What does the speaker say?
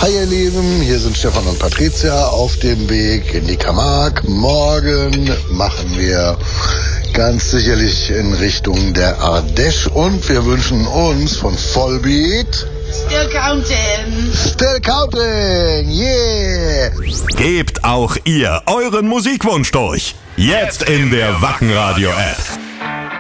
Hi ihr Lieben, hier sind Stefan und Patricia auf dem Weg in die Camargue. Morgen machen wir ganz sicherlich in Richtung der Ardèche und wir wünschen uns von Volbeat Still counting. Still counting, yeah! Gebt auch ihr euren Musikwunsch durch. Jetzt in der Wacken Radio App.